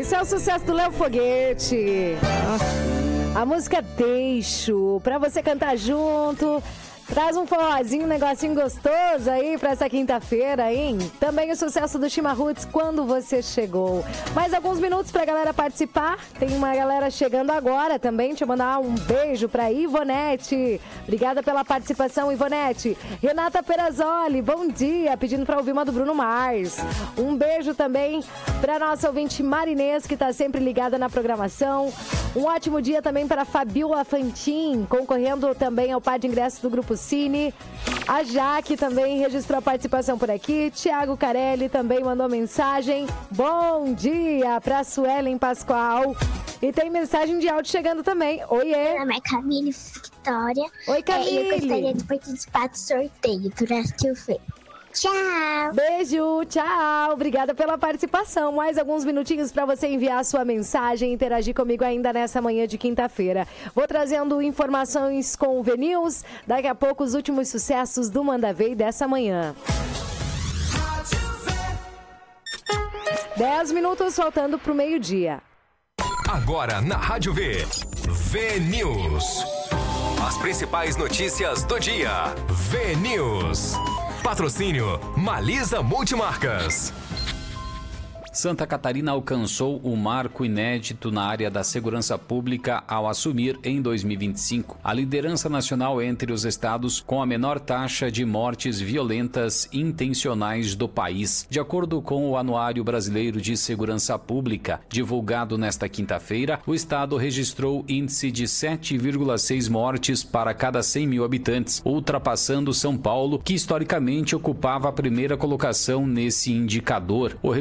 Esse é o sucesso do Léo Foguete. A música Deixo, pra você cantar junto. Traz um forrozinho, um negocinho gostoso aí pra essa quinta-feira, hein? Também o sucesso do Chima Roots, Quando Você Chegou. Mais alguns minutos pra galera participar. Tem uma galera chegando agora também. Deixa eu mandar um beijo pra Ivonete. Obrigada pela participação, Ivonete. Renata Perazzoli, bom dia. Pedindo pra ouvir uma do Bruno Mars. Um beijo também pra nossa ouvinte Marinês, que tá sempre ligada na programação. Um ótimo dia também para Fabiola Fantin, concorrendo também ao par de ingressos do Grupo Cine. A Jaque também registrou a participação por aqui. Tiago Carelli também mandou mensagem. Bom dia para Suelen Pascoal. E tem mensagem de áudio chegando também. Oiê! Meu nome é Camille Victoria. Oi, Camille! Eu gostaria de participar do sorteio do Brasil Fê. Tchau! Beijo, tchau! Obrigada pela participação. Mais alguns minutinhos para você enviar a sua mensagem e interagir comigo ainda nessa manhã de quinta-feira. Vou trazendo informações com o VNews. Daqui a pouco os últimos sucessos do Manda Ver dessa manhã. 10 minutos faltando pro meio-dia. Agora na Rádio V. VNews. As principais notícias do dia. VNews. Patrocínio Malisa Multimarcas. Santa Catarina alcançou o marco inédito na área da segurança pública ao assumir, em 2025, a liderança nacional entre os estados com a menor taxa de mortes violentas intencionais do país. De acordo com o Anuário Brasileiro de Segurança Pública, divulgado nesta quinta-feira, o estado registrou índice de 7,6 mortes para cada 100 mil habitantes, ultrapassando São Paulo, que historicamente ocupava a primeira colocação nesse indicador. O